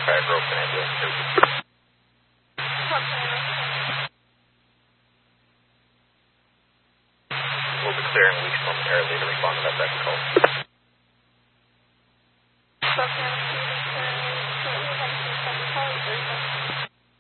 Fire Grove, San Angelo. We'll be clearing leaks momentarily to respond to that second call.